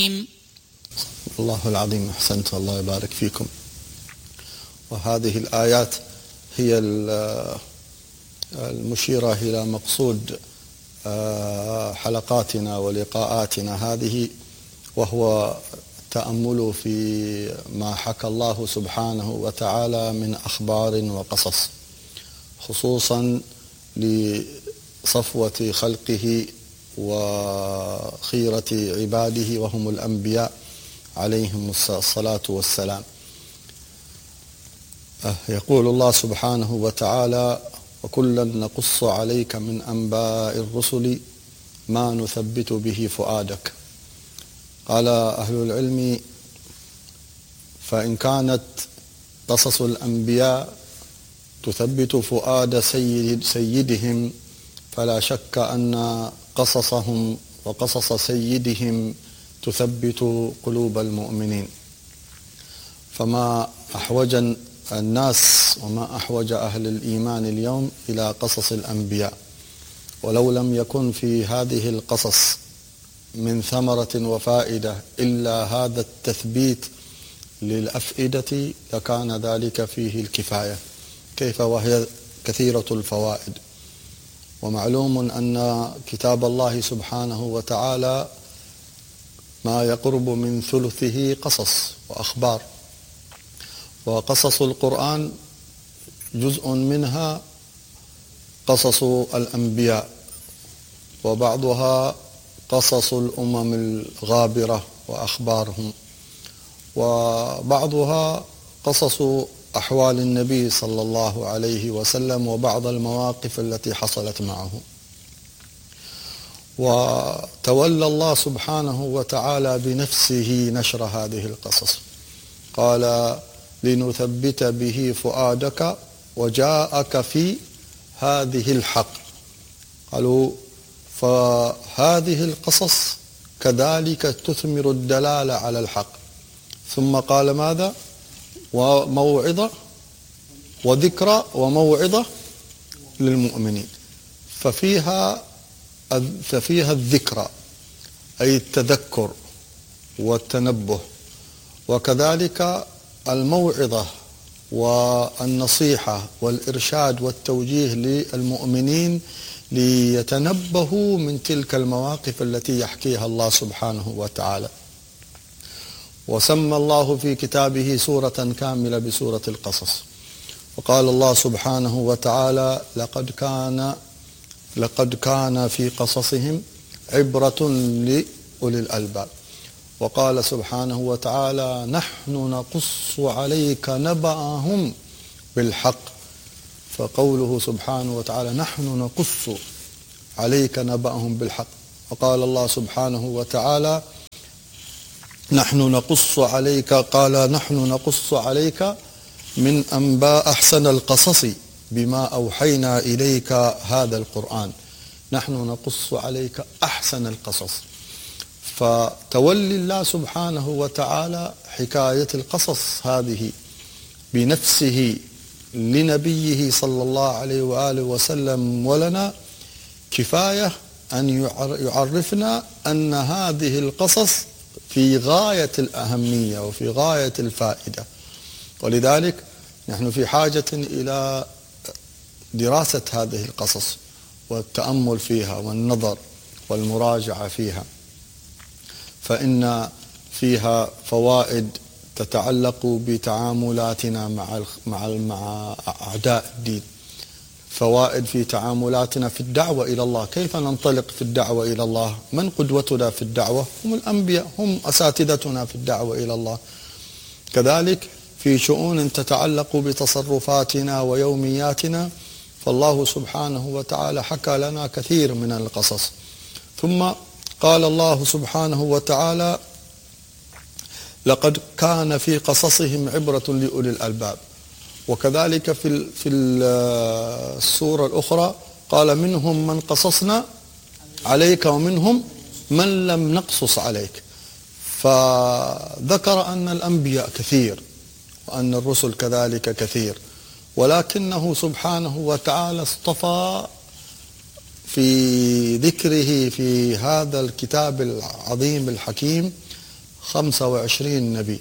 الرجيم. الله العظيم، أحسنت، الله يبارك فيكم. وهذه الآيات هي المشيرة إلى مقصود حلقاتنا ولقاءاتنا هذه، وهو التأمل في ما حكى الله سبحانه وتعالى من أخبار وقصص، خصوصا لصفوة خلقه وخيرة عباده وهم الأنبياء عليهم الصلاة والسلام. يقول الله سبحانه وتعالى: وكلا نقص عليك من أنباء الرسل ما نثبت به فؤادك. قال أهل العلم: فإن كانت قصص الأنبياء تثبت فؤاد سيدهم، فلا شك أن قصصهم وقصص سيدهم تثبت قلوب المؤمنين. فما أحوج الناس وما أحوج أهل الإيمان اليوم إلى قصص الأنبياء، ولو لم يكن في هذه القصص من ثمرة وفائدة إلا هذا التثبيت للأفئدة لكان ذلك فيه الكفاية، كيف وهي كثيرة الفوائد. ومعلوم أن كتاب الله سبحانه وتعالى ما يقرب من ثلثه قصص وأخبار، وقصص القرآن جزء منها قصص الأنبياء، وبعضها قصص الأمم الغابرة وأخبارهم، وبعضها قصص أحوال النبي صلى الله عليه وسلم وبعض المواقف التي حصلت معه. وتولى الله سبحانه وتعالى بنفسه نشر هذه القصص، قال: لنثبت به فؤادك وجاءك في هذه الحق. قالوا: فهذه القصص كذلك تثمر الدلالة على الحق. ثم قال ماذا؟ وموعظة وذكرى وموعظة للمؤمنين. ففيها الذكرى، أي التذكر والتنبه، وكذلك الموعظة والنصيحة والإرشاد والتوجيه للمؤمنين ليتنبهوا من تلك المواقف التي يحكيها الله سبحانه وتعالى. وسمى الله في كتابه سورة كاملة بسورة القصص، وقال الله سبحانه وتعالى: لقد كان في قصصهم عبرة لأولي الألباب. وقال سبحانه وتعالى: نحن نقص عليك نبأهم بالحق. فقوله سبحانه وتعالى: نحن نقص عليك نبأهم بالحق. وقال الله سبحانه وتعالى: نحن نقص عليك، قال: نحن نقص عليك من أنباء أحسن القصص بما أوحينا إليك هذا القرآن. نحن نقص عليك أحسن القصص. فتولي الله سبحانه وتعالى حكاية القصص هذه بنفسه لنبيه صلى الله عليه وآله وسلم ولنا كفاية أن يعرفنا أن هذه القصص في غاية الأهمية وفي غاية الفائدة. ولذلك نحن في حاجة إلى دراسة هذه القصص والتأمل فيها والنظر والمراجعة فيها، فإن فيها فوائد تتعلق بتعاملاتنا مع أعداء الدين، فوائد في تعاملاتنا في الدعوة إلى الله، كيف ننطلق في الدعوة إلى الله، من قدوتنا في الدعوة؟ هم الأنبياء، هم أساتذتنا في الدعوة إلى الله. كذلك في شؤون تتعلق بتصرفاتنا ويومياتنا، فالله سبحانه وتعالى حكى لنا كثير من القصص. ثم قال الله سبحانه وتعالى: لقد كان في قصصهم عبرة لأولي الألباب. وكذلك في السورة الأخرى قال: منهم من قصصنا عليك ومنهم من لم نقصص عليك. فذكر أن الأنبياء كثير وأن الرسل كذلك كثير، ولكنه سبحانه وتعالى اصطفى في ذكره في هذا الكتاب العظيم الحكيم 25 نبي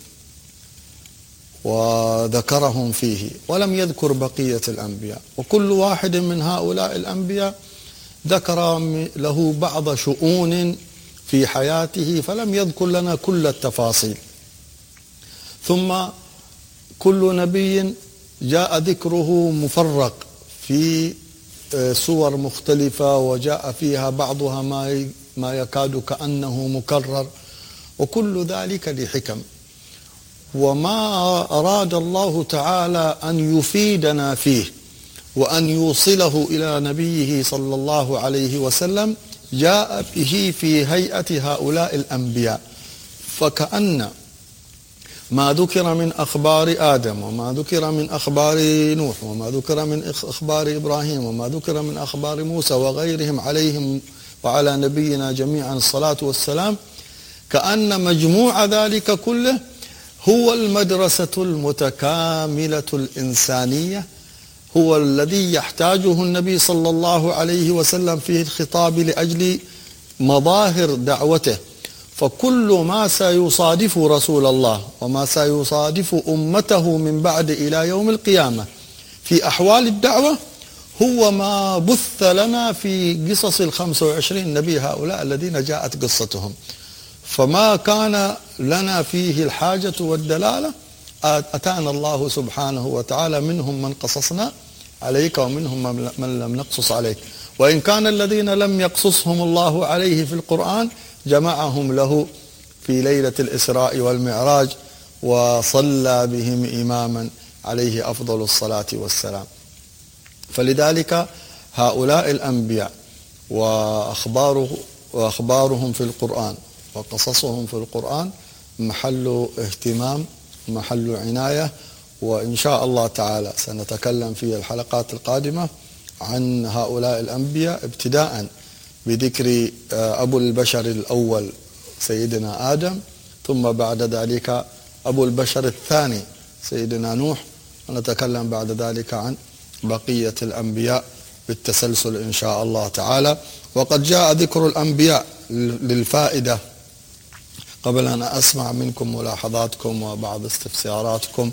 وذكرهم فيه، ولم يذكر بقية الأنبياء، وكل واحد من هؤلاء الأنبياء ذكر له بعض شؤون في حياته فلم يذكر لنا كل التفاصيل. ثم كل نبي جاء ذكره مفرق في صور مختلفة، وجاء فيها بعضها ما يكاد كأنه مكرر، وكل ذلك لحكم. وما أراد الله تعالى أن يفيدنا فيه وأن يوصله إلى نبيه صلى الله عليه وسلم جاء به في هيئة هؤلاء الأنبياء. فكأن ما ذكر من أخبار آدم، وما ذكر من أخبار نوح، وما ذكر من أخبار إبراهيم، وما ذكر من أخبار موسى وغيرهم عليهم وعلى نبينا جميعا الصلاة والسلام، كأن مجموع ذلك كله هو المدرسة المتكاملة الإنسانية، هو الذي يحتاجه النبي صلى الله عليه وسلم في الخطاب لأجل مظاهر دعوته. فكل ما سيصادف رسول الله وما سيصادف أمته من بعد إلى يوم القيامة في أحوال الدعوة هو ما بث لنا في قصص 25 نبي هؤلاء الذين جاءت قصتهم. فما كان لنا فيه الحاجة والدلالة أتانا الله سبحانه وتعالى، منهم من قصصنا عليك ومنهم من لم نقصص عليك، وإن كان الذين لم يقصصهم الله عليه في القرآن جمعهم له في ليلة الإسراء والمعراج وصلى بهم إماما عليه أفضل الصلاة والسلام. فلذلك هؤلاء الأنبياء وأخبارهم في القرآن وقصصهم في القرآن محل اهتمام، محل عناية، وإن شاء الله تعالى سنتكلم في الحلقات القادمة عن هؤلاء الأنبياء، ابتداء بذكر أبو البشر الأول سيدنا آدم، ثم بعد ذلك أبو البشر الثاني سيدنا نوح، ونتكلم بعد ذلك عن بقية الأنبياء بالتسلسل إن شاء الله تعالى. وقد جاء ذكر الأنبياء للفائدة. قبل أن أسمع منكم ملاحظاتكم وبعض استفساراتكم،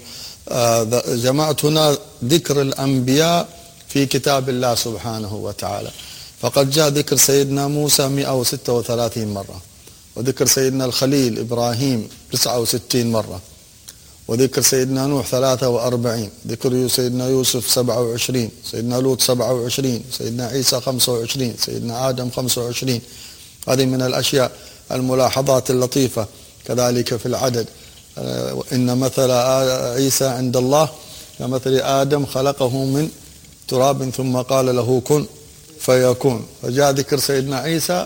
جمعت هنا ذكر الأنبياء في كتاب الله سبحانه وتعالى. فقد جاء ذكر سيدنا موسى 136 مرة، وذكر سيدنا الخليل إبراهيم 69 مرة، وذكر سيدنا نوح 43، ذكر سيدنا يوسف 27، سيدنا لوط 27، سيدنا عيسى 25، سيدنا آدم 25. هذه من الأشياء الملاحظات اللطيفة. كذلك في العدد، إن مثل عيسى عند الله كمثل آدم خلقه من تراب ثم قال له كن فيكون. فجاء ذكر سيدنا عيسى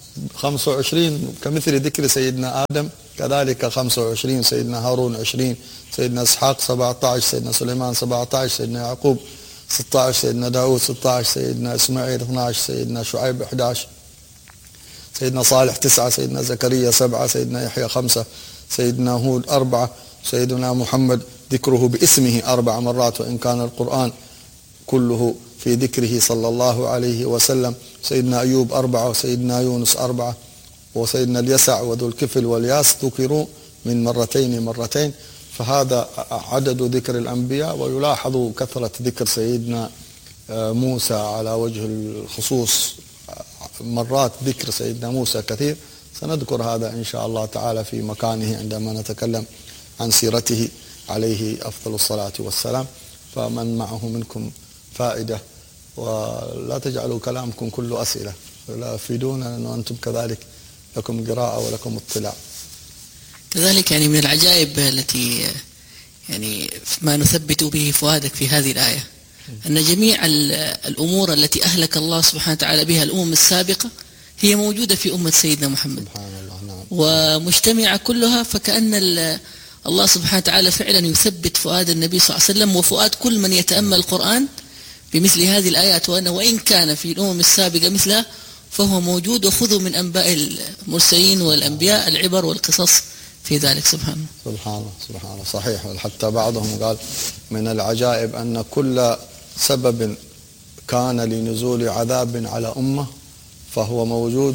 25 كمثل ذكر سيدنا آدم، كذلك 25، سيدنا هارون 20، سيدنا إسحاق 17، سيدنا سليمان 17، سيدنا يعقوب 16، سيدنا داود 16، سيدنا إسماعيل 12، سيدنا شعيب 11، سيدنا صالح 9، سيدنا زكريا 7، سيدنا يحيى 5، سيدنا هود 4، سيدنا محمد ذكره باسمه 4 مرات، وإن كان القرآن كله في ذكره صلى الله عليه وسلم. سيدنا أيوب 4، وسيدنا يونس 4، وسيدنا اليسع وذو الكفل والياس ذكروا من مرتين. فهذا عدد ذكر الأنبياء. ويلاحظ كثرة ذكر سيدنا موسى على وجه الخصوص، مرات ذكر سيدنا موسى كثير. سنذكر هذا إن شاء الله تعالى في مكانه عندما نتكلم عن سيرته عليه أفضل الصلاة والسلام. فمن معه منكم فائدة، ولا تجعلوا كلامكم كله أسئلة، ولا أفيدونا أنه أنتم كذلك لكم قراءة ولكم اطلاع. كذلك يعني من العجائب التي يعني ما نثبت به فؤادك في هذه الآية أن جميع الأمور التي أهلك الله سبحانه وتعالى بها الأمم السابقة هي موجودة في أمة سيدنا محمد سبحان الله. نعم. ومجتمعة كلها، فكأن الله سبحانه وتعالى فعلا يثبت فؤاد النبي صلى الله عليه وسلم وفؤاد كل من يتأمل القرآن بمثل هذه الآيات، وإن كان في الأمم السابقة مثلها فهو موجود. وخذوا من أنباء المرسلين والأنبياء العبر والقصص في ذلك. سبحانه سبحانه صحيح. حتى بعضهم قال من العجائب أن كل سبب كان لنزول عذاب على أمة فهو موجود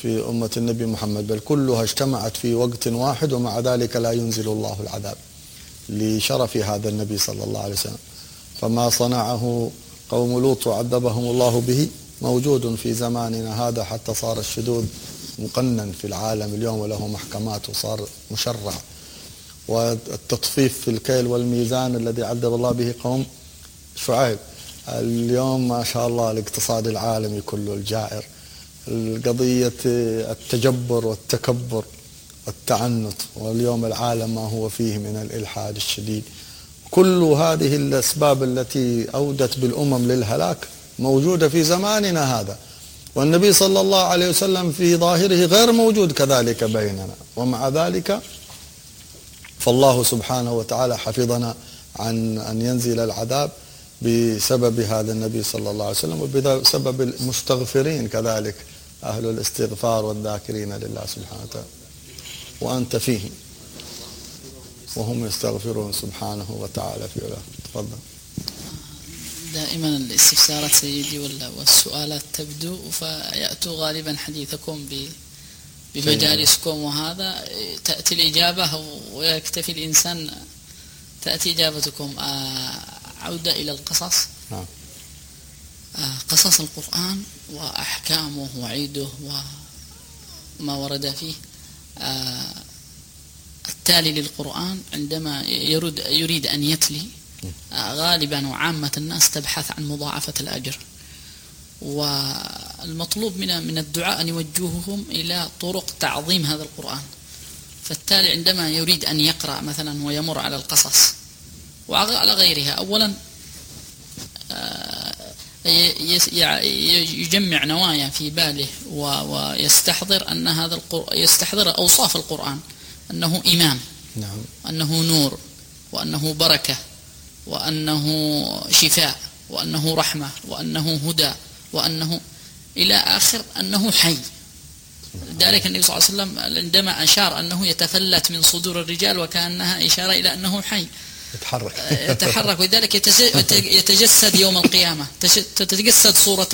في أمة النبي محمد، بل كلها اجتمعت في وقت واحد، ومع ذلك لا ينزل الله العذاب لشرف هذا النبي صلى الله عليه وسلم. فما صنعه قوم لوط وعذبهم الله به موجود في زماننا هذا، حتى صار الشذوذ مقنن في العالم اليوم وله محكمات وصار مشرع. والتطفيف في الكيل والميزان الذي عذب الله به قوم شعيب، اليوم ما شاء الله الاقتصاد العالمي كله الجائر، القضية التجبر والتكبر والتعنت، واليوم العالم ما هو فيه من الإلحاد الشديد. كل هذه الأسباب التي أودت بالأمم للهلاك موجودة في زماننا هذا، والنبي صلى الله عليه وسلم في ظاهره غير موجود كذلك بيننا، ومع ذلك فالله سبحانه وتعالى حفظنا عن أن ينزل العذاب بسبب هذا النبي صلى الله عليه وسلم، وبسبب المستغفرين كذلك، أهل الاستغفار والذاكرين لله سبحانه وتعالى، وأنت فيهم وهم يستغفرون سبحانه وتعالى في علاه. تفضل. دائما الاستفسارات سيدي والسؤالات تبدو فيأتوا غالبا حديثكم بمجالسكم، وهذا تأتي الإجابة ويكتفي الإنسان تأتي إجابتكم. عودة إلى القصص. قصص القرآن وأحكامه وعيده وما ورد فيه. التالي للقرآن عندما يريد أن يتلي غالبا وعامة الناس تبحث عن مضاعفة الأجر، والمطلوب من الدعاء أن يوجههم إلى طرق تعظيم هذا القرآن. فالتالي عندما يريد أن يقرأ مثلا ويمر على القصص وعلى غيرها، أولا يجمع نوايا في باله ويستحضر أن هذا يستحضر أوصاف القرآن، أنه إمام، نعم، وأنه نور، وأنه بركة، وأنه شفاء، وأنه رحمة، وأنه هدى، وأنه إلى آخر أنه حي. ذلك النبي صلى الله عليه وسلم عندما أشار أنه يتفلت من صدور الرجال وكأنها إشارة إلى أنه حي يتحرك، وذلك يتجسد يوم القيامة، تتجسد صورة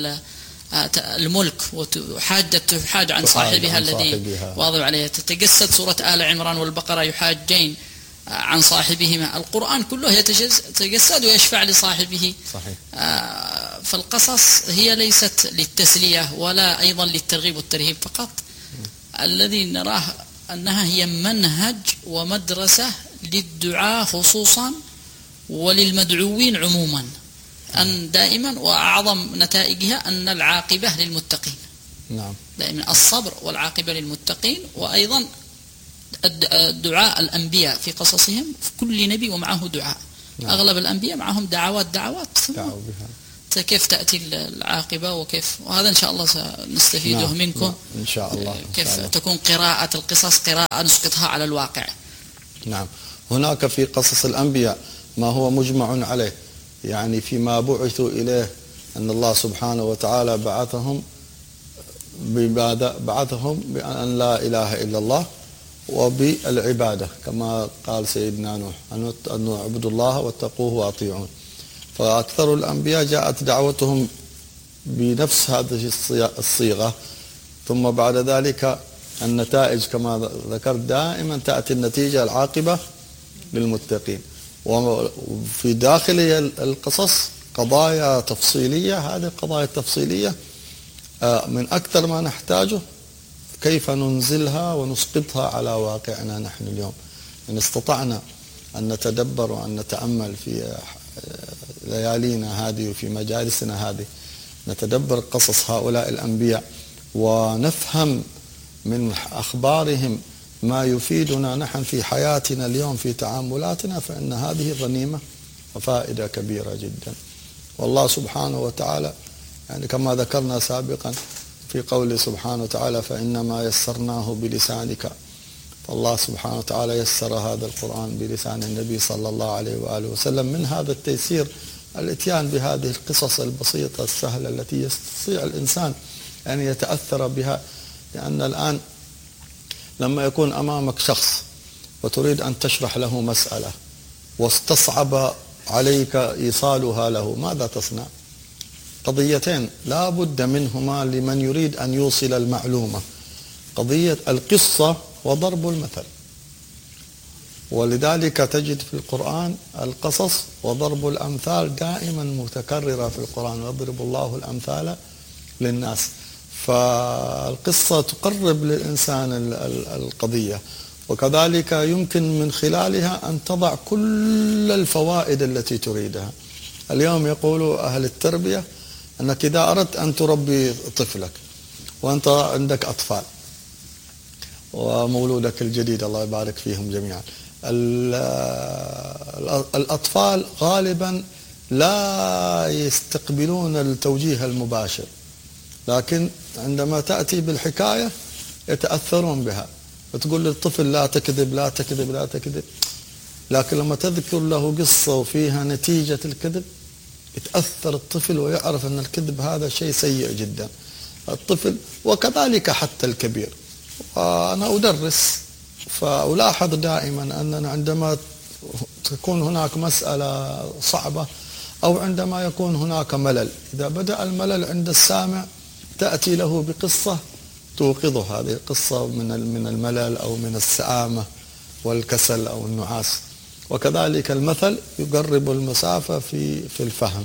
الملك وتحاج عن صاحبها الذي واظب عليها، تتجسد صورة آل عمران والبقرة يحاجين عن صاحبهما. القرآن كله يتجسد ويشفع لصاحبه. صحيح. فالقصص هي ليست للتسلية ولا أيضا للترغيب والترهيب فقط، الذي نراه أنها هي منهج ومدرسة للدعاء خصوصا وللمدعوين عموما، أن دائما وأعظم نتائجها أن العاقبة للمتقين. نعم. دائما الصبر والعاقبة للمتقين. وأيضا الدعاء الأنبياء في قصصهم في كل نبي ومعه دعاء. نعم. أغلب الأنبياء معهم دعوات دعوا بها. كيف تأتي العاقبة وكيف، وهذا إن شاء الله سنستفيده. نعم. منكم. نعم. إن شاء الله. كيف إن شاء الله. تكون قراءة القصص قراءة نسقطها على الواقع. نعم. هناك في قصص الأنبياء ما هو مجمع عليه، يعني فيما بعثوا إليه أن الله سبحانه وتعالى بعثهم بأن لا إله إلا الله وبالعبادة، كما قال سيدنا نوح أن اعبدوا الله واتقوه وأطيعون. فأكثر الأنبياء جاءت دعوتهم بنفس هذه الصيغة، ثم بعد ذلك النتائج كما ذكرت دائما تأتي النتيجة العاقبة للمتقين. وفي داخل القصص قضايا تفصيلية، هذه القضايا التفصيلية من أكثر ما نحتاجه كيف ننزلها ونسقطها على واقعنا نحن اليوم. إن استطعنا أن نتدبر وأن نتأمل في ليالينا هذه وفي مجالسنا هذه، نتدبر قصص هؤلاء الأنبياء ونفهم من أخبارهم ما يفيدنا نحن في حياتنا اليوم في تعاملاتنا، فإن هذه غنيمة وفائدة كبيرة جدا. والله سبحانه وتعالى يعني كما ذكرنا سابقا في قوله سبحانه وتعالى فإنما يسرناه بلسانك، فالله سبحانه وتعالى يسر هذا القرآن بلسان النبي صلى الله عليه وآله وسلم. من هذا التيسير الاتيان بهذه القصص البسيطة السهلة التي يستطيع الإنسان أن يتأثر بها. لأن الآن لما يكون أمامك شخص وتريد أن تشرح له مسألة واستصعب عليك إيصالها له، ماذا تصنع؟ قضيتين لا بد منهما لمن يريد أن يوصل المعلومة: قضية القصة وضرب المثل. ولذلك تجد في القرآن القصص وضرب الأمثال دائما متكررة في القرآن، ويضرب الله الأمثال للناس. فالقصة تقرب للإنسان القضية، وكذلك يمكن من خلالها أن تضع كل الفوائد التي تريدها. اليوم يقول أهل التربية أنك إذا أردت أن تربي طفلك وأنت عندك أطفال ومولودك الجديد الله يبارك فيهم جميعا، الأطفال غالبا لا يستقبلون التوجيه المباشر، لكن عندما تأتي بالحكاية يتأثرون بها، وتقول للطفل لا تكذب لا تكذب لا تكذب، لكن لما تذكر له قصة وفيها نتيجة الكذب يتأثر الطفل ويعرف أن الكذب هذا شيء سيء جدا. الطفل وكذلك حتى الكبير. وأنا أدرس فألاحظ دائما أننا عندما تكون هناك مسألة صعبة أو عندما يكون هناك ملل، إذا بدأ الملل عند السامع تأتي له بقصة توقظه، هذه القصة من الملل أو من السآمة والكسل أو النعاس. وكذلك المثل يقرب المسافة في الفهم.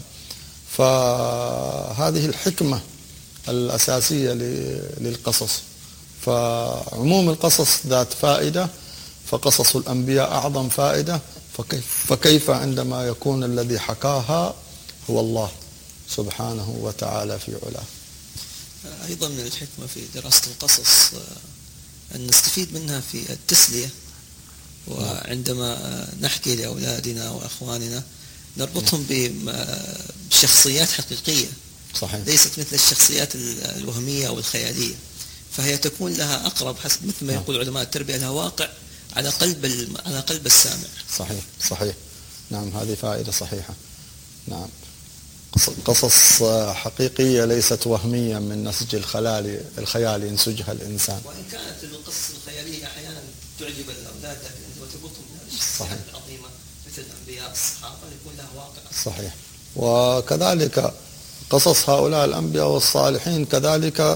فهذه الحكمة الأساسية للقصص. فعموم القصص ذات فائدة، فقصص الأنبياء أعظم فائدة، فكيف عندما يكون الذي حكاها هو الله سبحانه وتعالى في علاه. أيضا من الحكمة في دراسة القصص أن نستفيد منها في التسلية، وعندما نحكي لأولادنا وأخواننا نربطهم بشخصيات حقيقية صحيح. ليست مثل الشخصيات الوهمية أو الخيالية، فهي تكون لها أقرب حسب مثل ما يقول علماء التربية لها واقع على قلب السامع. صحيح صحيح. نعم هذه فائدة صحيحة. نعم قصص حقيقية ليست وهمية من نسج الخيال ينسجها الإنسان. وإن كانت القصص الخيالية أحيانا تعجب الأولاد، لكن عندما تربطهم بالشخصيات العظيمة مثل الأنبياء الصحابة يكون لها واقع. صحيح. وكذلك قصص هؤلاء الأنبياء والصالحين كذلك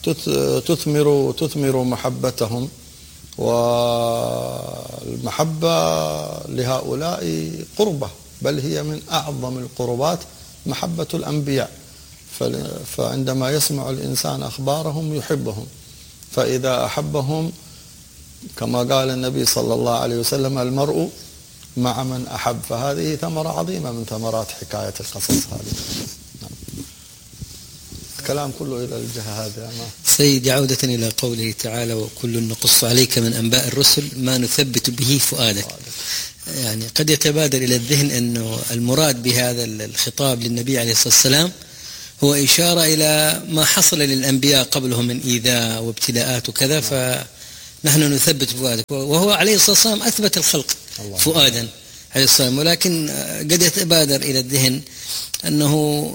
تثمر محبتهم، والمحبة لهؤلاء قربة، بل هي من أعظم القربات محبة الأنبياء. فعندما يسمع الإنسان أخبارهم يحبهم، فإذا أحبهم كما قال النبي صلى الله عليه وسلم المرء مع من أحب. فهذه ثمرة عظيمة من ثمرات حكاية القصص هذه. الكلام كله إلى الجهة هذه. سيدي عودة إلى قوله تعالى وكل نقص عليك من أنباء الرسل ما نثبت به فؤادك، يعني قد يتبادر إلى الذهن أنه المراد بهذا الخطاب للنبي عليه الصلاة والسلام هو إشارة إلى ما حصل للأنبياء قبلهم من إيذاء وابتلاءات وكذا، فنحن نثبت فؤادك. وهو عليه الصلاة والسلام أثبت الخلق فؤادا عليه الصلاة والسلام، ولكن قد يتبادر إلى الذهن أنه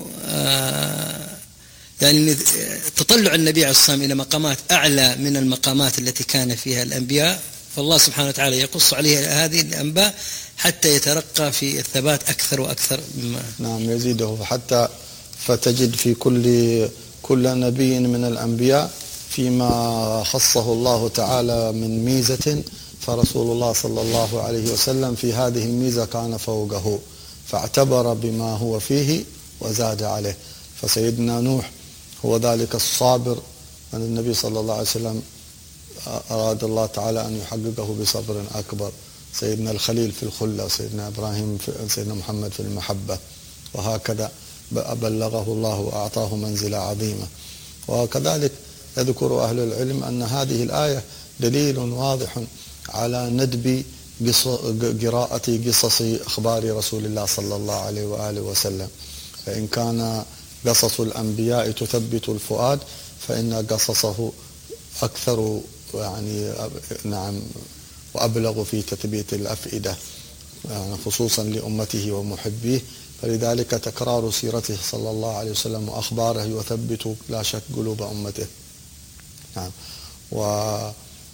يعني تطلع النبي عليه الصلاة والسلام إلى مقامات أعلى من المقامات التي كان فيها الأنبياء، فالله سبحانه وتعالى يقص عليه هذه الأنباء حتى يترقى في الثبات أكثر وأكثر. نعم يزيده حتى فتجد في كل نبي من الأنبياء فيما خصه الله تعالى من ميزة، فرسول الله صلى الله عليه وسلم في هذه الميزة كان فوقه، فاعتبر بما هو فيه وزاد عليه. فسيدنا نوح هو ذلك الصابر أن النبي صلى الله عليه وسلم أراد الله تعالى أن يحققه بصبر أكبر. سيدنا الخليل في الخلة، وسيدنا إبراهيم سيدنا محمد في المحبة، وهكذا بلغه الله وأعطاه منزلة عظيمة. وكذلك يذكر أهل العلم أن هذه الآية دليل واضح على ندب قراءة قصص أخبار رسول الله صلى الله عليه وآله وسلم. فإن كان قصص الأنبياء تثبت الفؤاد، فإن قصصه أكثر يعني نعم وأبلغ في تثبيت الأفئدة، يعني خصوصا لأمته ومحبيه. فلذلك تكرار سيرته صلى الله عليه وسلم وأخباره يثبت لا شك قلوب أمته. نعم. ومن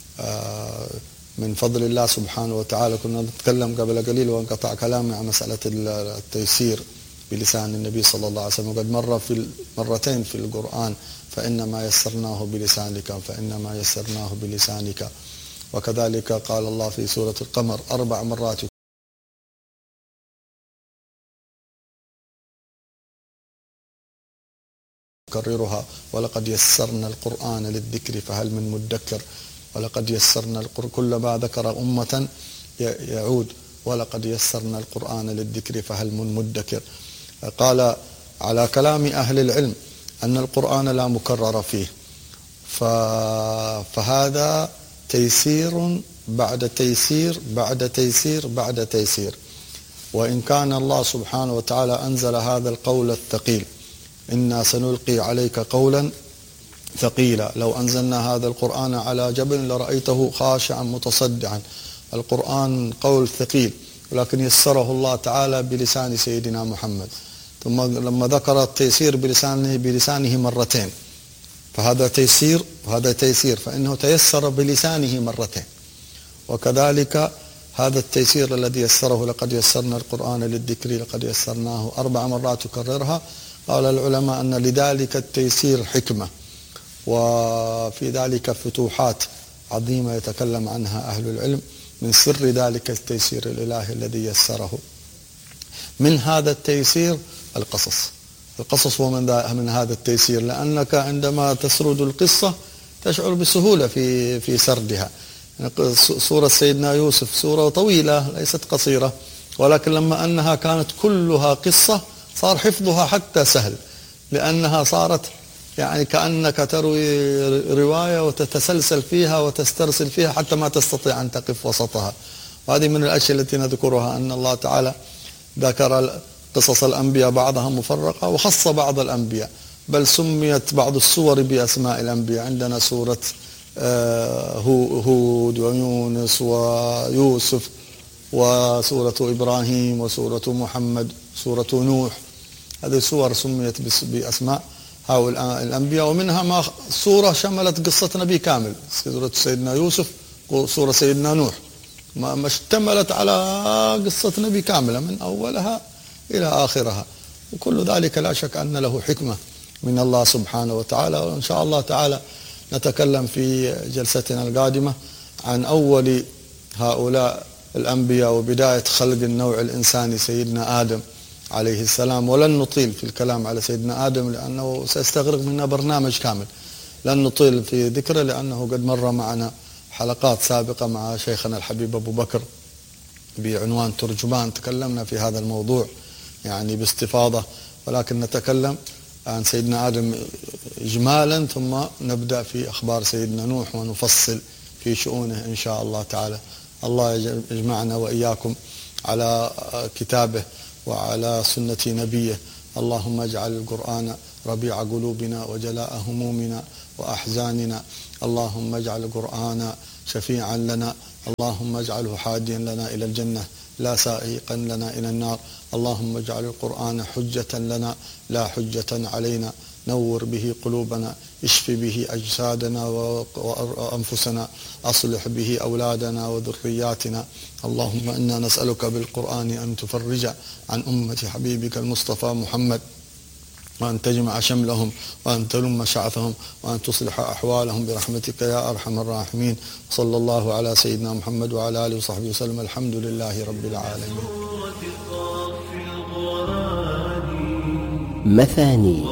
فضل الله سبحانه وتعالى كنا نتكلم قبل قليل وانقطع كلامي عن مسألة التيسير بلسان النبي صلى الله عليه وسلم، وقد مر في مرتين في القرآن فإنما يسرناه بلسانك. وكذلك قال الله في سورة القمر 4 مرات يكررها: ولقد يسرنا القرآن للذكر فهل من مدكر. ولقد يسرنا القرآن، كلما ذكر أمة يعود: ولقد يسرنا القرآن للذكر فهل من مدكر. قال على كلام أهل العلم أن القرآن لا مكرر فيه، فهذا تيسير بعد تيسير بعد تيسير بعد تيسير. وإن كان الله سبحانه وتعالى أنزل هذا القول الثقيل: إنا سنلقي عليك قولا ثقيلا، لو أنزلنا هذا القرآن على جبل لرأيته خاشعا متصدعا. القرآن قول ثقيل، ولكن يسره الله تعالى بلسان سيدنا محمد. ثم لما ذكر التيسير بلسانه مرتين، فهذا تيسير وهذا تيسير، فإنه تيسر بلسانه مرتين. وكذلك هذا التيسير الذي يسره: لقد يسرنا القرآن للذكر لقد يسرناه 4 مرات يكررها. قال العلماء أن لذلك التيسير حكمة، وفي ذلك فتوحات عظيمة يتكلم عنها أهل العلم من سر ذلك التيسير الإلهي الذي يسره. من هذا التيسير القصص هو من هذا التيسير، لأنك عندما تسرد القصة تشعر بسهولة في سردها. سورة سيدنا يوسف سورة طويلة ليست قصيرة، ولكن لما أنها كانت كلها قصة صار حفظها حتى سهل، لأنها صارت يعني كأنك تروي رواية وتتسلسل فيها وتسترسل فيها حتى ما تستطيع أن تقف وسطها. وهذه من الأشياء التي نذكرها، أن الله تعالى ذكر قصص الأنبياء بعضها مفرقة وخص بعض الأنبياء، بل سميت بعض السور بأسماء الأنبياء. عندنا سورة هود ويونس ويوسف وسورة إبراهيم وسورة محمد سورة نوح، هذه سور سميت بأسماء هؤلاء الأنبياء. ومنها ما سورة شملت قصة نبي كامل، سورة سيدنا يوسف وسورة سيدنا نوح ما اشتملت على قصة نبي كاملة من أولها إلى آخرها. وكل ذلك لا شك أن له حكمة من الله سبحانه وتعالى. وإن شاء الله تعالى نتكلم في جلستنا القادمة عن أول هؤلاء الأنبياء وبداية خلق النوع الإنساني سيدنا آدم عليه السلام. ولن نطيل في الكلام على سيدنا آدم لأنه سيستغرق منا برنامج كامل، لن نطيل في ذكره لأنه قد مر معنا حلقات سابقة مع شيخنا الحبيب أبو بكر بعنوان ترجمان، تكلمنا في هذا الموضوع يعني باستفاضة، ولكن نتكلم عن سيدنا آدم إجمالا ثم نبدأ في أخبار سيدنا نوح ونفصل في شؤونه إن شاء الله تعالى. الله يجمعنا وإياكم على كتابه وعلى سنة نبيه. اللهم اجعل القرآن ربيع قلوبنا وجلاء همومنا وأحزاننا. اللهم اجعل القرآن شفيعا لنا. اللهم اجعله حاديا لنا إلى الجنة لا سائقا لنا إلى النار. اللهم اجعل القرآن حجة لنا لا حجة علينا. نور به قلوبنا، اشف به أجسادنا وأنفسنا، أصلح به أولادنا وذرياتنا. اللهم إنا نسألك بالقرآن أن تفرج عن أمة حبيبك المصطفى محمد، وأن تجمع شملهم وأن تلم شعثهم وأن تصلح أحوالهم برحمتك يا أرحم الراحمين. صلى الله على سيدنا محمد وعلى آله وصحبه وسلم. الحمد لله رب العالمين. مثاني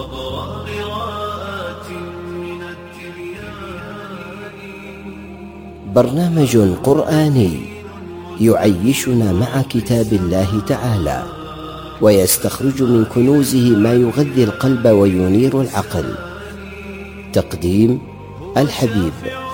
برنامج قرآني يعيشنا مع كتاب الله تعالى ويستخرج من كنوزه ما يغذي القلب وينير العقل. تقديم الحبيب